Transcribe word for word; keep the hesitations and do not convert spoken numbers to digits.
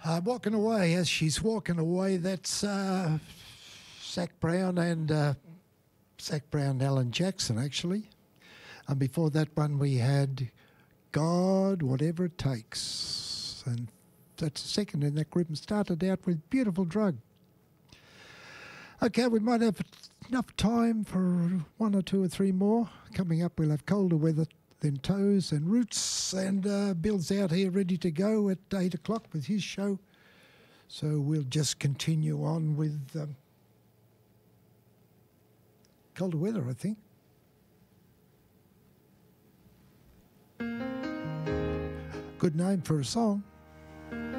Uh, walking away, as she's walking away, that's uh, Zac Brown and uh, Zac Brown, Alan Jackson, actually. And before that one, we had God, Whatever It Takes. And that's the second in that group, and started out with Beautiful Drug. Okay, we might have enough time for one or two or three more. Coming up, we'll have Colder Weather, then Toes and Roots, and uh, Bill's out here ready to go at eight o'clock with his show. So we'll just continue on with um, Colder Weather, I think. Good name for a song.